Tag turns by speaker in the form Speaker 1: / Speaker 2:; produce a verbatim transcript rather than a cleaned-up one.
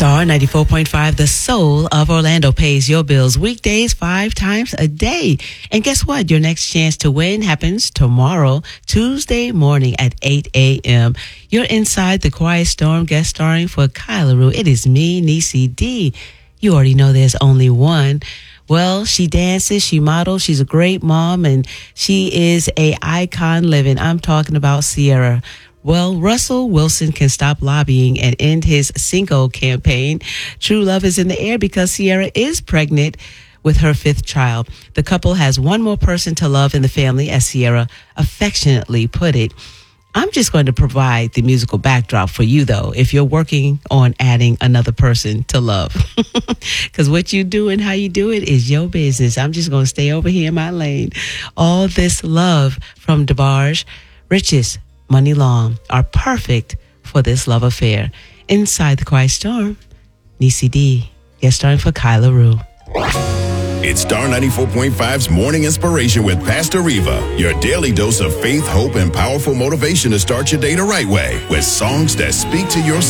Speaker 1: Star ninety-four point five, the soul of Orlando, pays your bills weekdays five times a day. And guess what? Your next chance to win happens tomorrow, Tuesday morning at eight a.m. You're inside the Quiet Storm guest starring for Kyla Rue. It is me, Niecy D. You already know there's only one. Well, she dances, she models, she's a great mom, and she is a icon living. I'm talking about Ciara. Well, Russell Wilson can stop lobbying and end his Cinco campaign. True love is in the air because Ciara is pregnant with her fifth child. The couple has one more person to love in the family, as Ciara affectionately put it. I'm just going to provide the musical backdrop for you, though, if you're working on adding another person to love. Because what you do and how you do it is your business. I'm just going to stay over here in my lane. All this love from DeBarge, Riches, Money Long are perfect for this love affair. Inside the Quiet Storm, Niecy D, guest starring for Kyla Rue.
Speaker 2: It's Star ninety-four point five's Morning Inspiration with Pastor Reva, your daily dose of faith, hope, and powerful motivation to start your day the right way with songs that speak to your